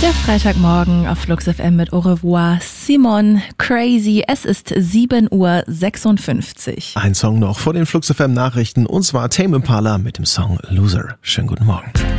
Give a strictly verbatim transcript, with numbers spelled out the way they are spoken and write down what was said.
Der Freitagmorgen auf Flux F M mit Au revoir Simon, Crazy. Es ist sieben Uhr sechsundfünfzig. Ein Song noch vor den Flux F M Nachrichten und zwar Tame Impala mit dem Song Loser. Schönen guten Morgen.